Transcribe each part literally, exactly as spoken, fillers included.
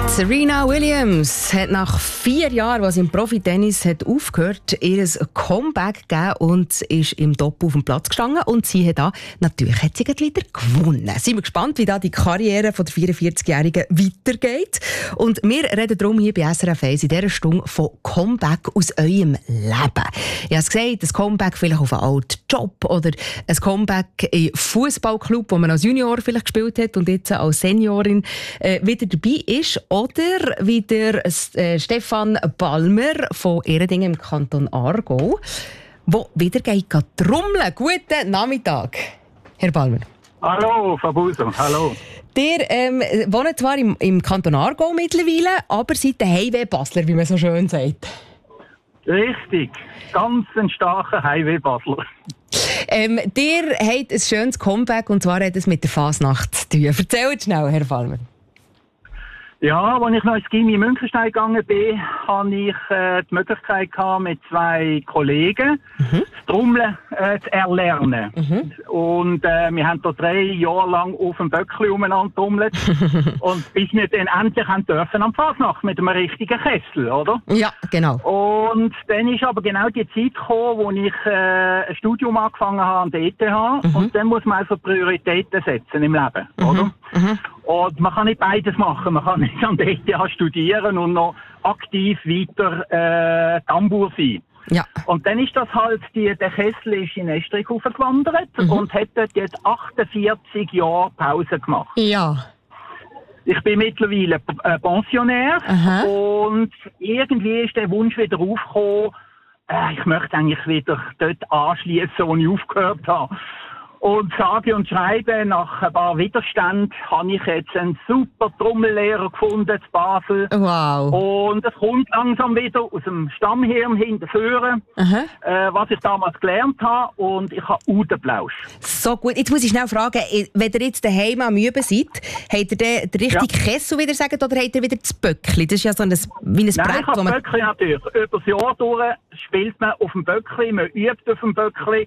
Serena Williams hat nach vier Jahren, als sie im Profi-Tennis hat aufgehört, ihr Comeback gegeben und ist im Doppel auf dem Platz gestanden. Und sie hat da, natürlich hat sie wieder gewonnen. Sind wir gespannt, wie da die Karriere von der vierundvierzigjährigen weitergeht. Und wir reden darum hier bei S R F eins in dieser Stunde von Comeback aus eurem Leben. Ich habe es gesagt, ein Comeback vielleicht auf einen alten Job oder ein Comeback im Fußballclub, wo man als Junior vielleicht gespielt hat und jetzt als Seniorin äh, wieder dabei ist. Oder wie der äh, Stefan Balmer von Ehredingen im Kanton Aargau, der wieder geht trommeln. Guten Nachmittag, Herr Balmer. Hallo, Frau Buser, hallo. Ihr ähm, wohnt zwar im, im Kanton Aargau mittlerweile, aber seid der Highway-Basler, wie man so schön sagt. Richtig, ganz ein starker Highway-Basler. Ähm, ihr habt ein schönes Comeback und zwar hat es mit der Fasnacht zu tun. Erzählt schnell, Herr Balmer. Ja, als ich noch ins Gymnasium in Münchenstein gegangen bin, hatte ich äh, die Möglichkeit gehabt, mit zwei Kollegen mhm. das Trommeln äh, zu erlernen. Mhm. Und äh, wir haben da drei Jahre lang auf dem Böckli umeinander trommelt. Und bis wir dann endlich haben dürfen am Fasnacht mit einem richtigen Kessel, oder? Ja, genau. Und dann ist aber genau die Zeit gekommen, wo ich äh, ein Studium angefangen habe an der E T H. Mhm. Und dann muss man also Prioritäten setzen im Leben, mhm. oder? Mhm. Und man kann nicht beides machen. Man kann nicht an der E T H studieren und noch aktiv weiter äh, Tambour sein. Ja. Und dann ist das halt, die, der Kessel ist in Estrich aufgewandert mhm. und hat dort jetzt achtundvierzig Jahre Pause gemacht. Ja. Ich bin mittlerweile äh, Pensionär. Aha. Und irgendwie ist der Wunsch wieder aufgekommen, äh, ich möchte eigentlich wieder dort anschließen, wo ich aufgehört habe. Und sage und schreibe, nach ein paar Widerständen habe ich jetzt einen super Trommellehrer gefunden in Basel. Wow. Und es kommt langsam wieder aus dem Stammhirn hinterführen, äh, was ich damals gelernt habe. Und ich habe Udenplausch. So gut. Jetzt muss ich schnell fragen, wenn ihr jetzt daheim am Üben seid, habt ihr den, den richtigen ja. Kessel wieder gesagt, oder habt ihr wieder das Böckli? Das ist ja so ein, wie ein Nein, Brett. Ich habe das Böckli natürlich. Über das Jahr durch spielt man auf dem Böckli, man übt auf dem Böckli.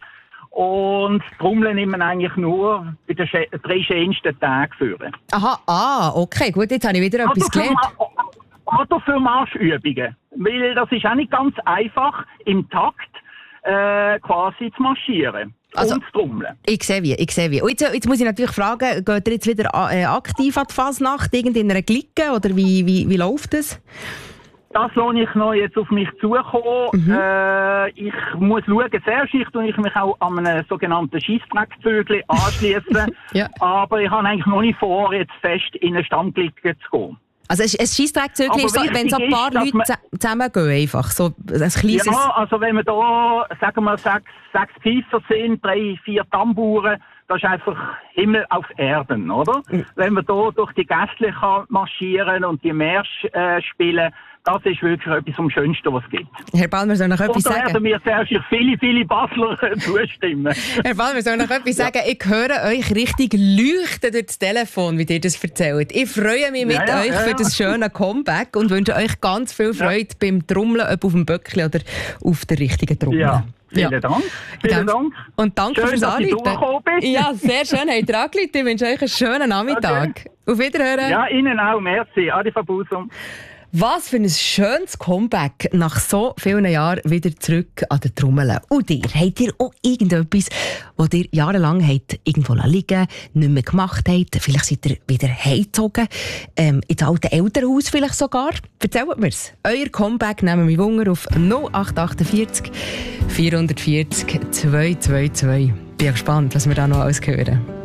Und Trommeln nimmt man eigentlich nur bei den sch- drei schönsten Tagen führen. Aha, ah, okay, gut, jetzt habe ich wieder etwas gelernt. Oder für Marschübungen. Weil das ist auch nicht ganz einfach, im Takt äh, quasi zu marschieren. Also, und zu trommeln. Ich sehe wie, ich sehe wie. Und jetzt, jetzt muss ich natürlich fragen, geht ihr jetzt wieder äh, aktiv an die Fasnacht, in einer Clique, oder wie, wie, wie läuft das? Das lasse ich noch jetzt auf mich zukommen. Mhm. Äh, ich muss schauen, zuerst ich tue ich mich auch an einem sogenannten Scheissdreckzügel anschließen. Ja. Aber ich habe eigentlich noch nicht vor, jetzt fest in eine Stammklicke zu gehen. Also ein Scheissdreckzügel ist so, wenn so ein paar ist, Leute zusammengehen, einfach. So ein kleines... Ja, also wenn wir da, sagen wir, sechs, sechs Pfeifer sind, drei, vier Tambouren, das ist einfach Himmel auf Erden, oder? Mhm. Wenn man da durch die Gästle marschieren und die Märsche äh, spielen, das ist wirklich etwas am Schönsten, was es gibt. Herr Balmer, soll noch etwas sagen? Und da werden mir zuerst viele, viele Basler zustimmen. Herr Balmer, soll noch etwas sagen? Ja. Ich höre euch richtig leuchten durch das Telefon, wie ihr das erzählt. Ich freue mich mit ja, ja, euch ja, ja. für das schöne Comeback und wünsche euch ganz viel Freude ja. beim Trommeln, ob auf dem Böckli oder auf der richtigen Trommel. Ja. Vielen ja. Dank. Vielen Dank. Und danke schön, fürs Anrufen. Ja, sehr schön. Habt ihr angerufen. Ich wünsche euch einen schönen Nachmittag. Okay. Auf Wiederhören. Ja, Ihnen auch. Merci. Adi Fabusum. Was für ein schönes Comeback nach so vielen Jahren wieder zurück an den Trommeln. Und ihr, habt ihr auch irgendetwas, das ihr jahrelang habt irgendwo liegen, nicht mehr gemacht habt? Vielleicht seid ihr wieder heimgezogen, ähm, ins alte Elternhaus vielleicht sogar? Erzählt mir's. Euer Comeback nehmen wir Wunder auf null acht achtundvierzig vierhundertvierzig zweihundertzweiundzwanzig. Bin gespannt, was wir da noch alles hören.